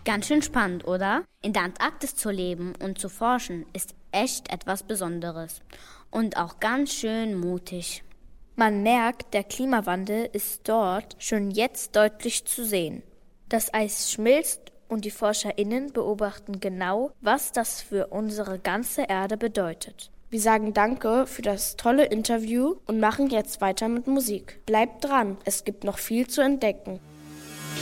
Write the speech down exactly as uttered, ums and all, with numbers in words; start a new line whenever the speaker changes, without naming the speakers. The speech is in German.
Ganz schön spannend, oder? In der Antarktis zu leben und zu forschen ist echt etwas Besonderes und auch ganz schön mutig.
Man merkt, der Klimawandel ist dort schon jetzt deutlich zu sehen. Das Eis schmilzt und die ForscherInnen beobachten genau, was das für unsere ganze Erde bedeutet.
Wir sagen Danke für das tolle Interview und machen jetzt weiter mit Musik. Bleibt dran, es gibt noch viel zu entdecken.